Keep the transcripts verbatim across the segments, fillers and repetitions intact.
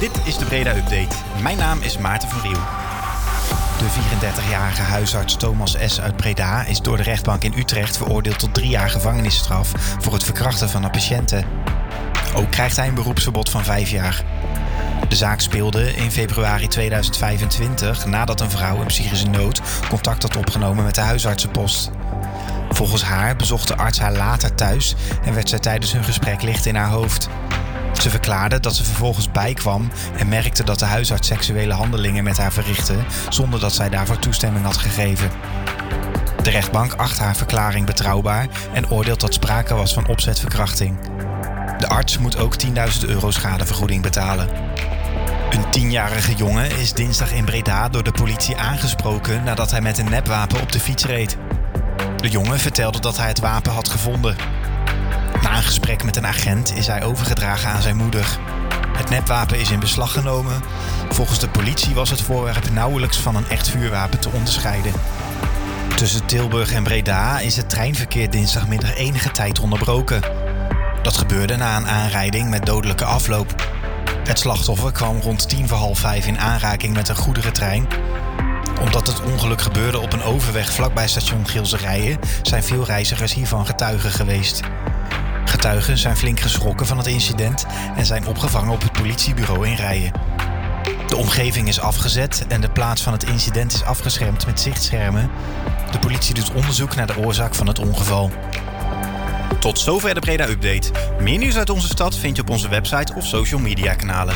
Dit is de Breda Update. Mijn naam is Maarten van Riel. De vierendertigjarige huisarts Thomas S. uit Breda is door de rechtbank in Utrecht veroordeeld tot drie jaar gevangenisstraf voor het verkrachten van een patiënte. Ook krijgt hij een beroepsverbod van vijf jaar. De zaak speelde in februari tweeduizend vijfentwintig nadat een vrouw in psychische nood contact had opgenomen met de huisartsenpost. Volgens haar bezocht de arts haar later thuis en werd zij tijdens hun gesprek licht in haar hoofd. Ze verklaarde dat ze vervolgens bijkwam en merkte dat de huisarts seksuele handelingen met haar verrichtte zonder dat zij daarvoor toestemming had gegeven. De rechtbank acht haar verklaring betrouwbaar en oordeelt dat sprake was van opzetverkrachting. De arts moet ook tienduizend euro schadevergoeding betalen. Een tienjarige jongen is dinsdag in Breda door de politie aangesproken nadat hij met een nepwapen op de fiets reed. De jongen vertelde dat hij het wapen had gevonden. Na een gesprek met een agent is hij overgedragen aan zijn moeder. Het nepwapen is in beslag genomen. Volgens de politie was het voorwerp nauwelijks van een echt vuurwapen te onderscheiden. Tussen Tilburg en Breda is het treinverkeer dinsdagmiddag enige tijd onderbroken. Dat gebeurde na een aanrijding met dodelijke afloop. Het slachtoffer kwam rond tien voor half vijf in aanraking met een goederentrein. Omdat het ongeluk gebeurde op een overweg vlakbij station Gilserijen zijn veel reizigers hiervan getuigen geweest. Getuigen zijn flink geschrokken van het incident en zijn opgevangen op het politiebureau in Rijen. De omgeving is afgezet en de plaats van het incident is afgeschermd met zichtschermen. De politie doet onderzoek naar de oorzaak van het ongeval. Tot zover de Breda Update. Meer nieuws uit onze stad vind je op onze website of social media kanalen.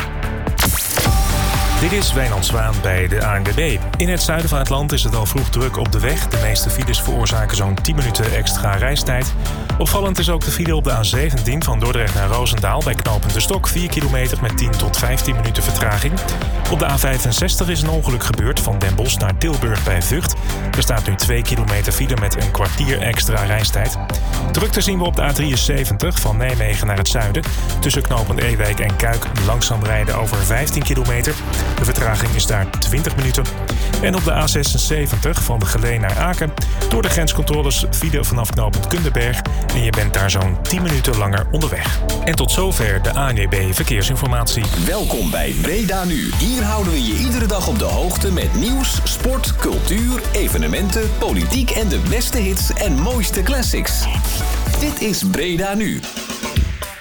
Dit is Wijnand Zwaan bij de A N W B. In het zuiden van het land is het al vroeg druk op de weg. De meeste files veroorzaken zo'n tien minuten extra reistijd. Opvallend is ook de file op de A zeventien van Dordrecht naar Roosendaal bij knooppunt De Stok. vier kilometer met tien tot vijftien minuten vertraging. Op de A vijfenzestig is een ongeluk gebeurd van Den Bosch naar Tilburg bij Vught. Er staat nu twee kilometer file met een kwartier extra reistijd. Drukte zien we op de A drieënzeventig van Nijmegen naar het zuiden. Tussen knooppunt Ewijk en Kuik langzaam rijden over vijftien kilometer. De vertraging is daar twintig minuten. En op de A zesenzeventig van de Geleen naar Aken. Door de grenscontroles file vanaf knooppunt Kunderberg. En je bent daar zo'n tien minuten langer onderweg. En tot zover de A N W B Verkeersinformatie. Welkom bij Breda Nu. Hier houden we je iedere dag op de hoogte met nieuws, sport, cultuur, evenementen, politiek en de beste hits en mooiste classics. Dit is Breda Nu.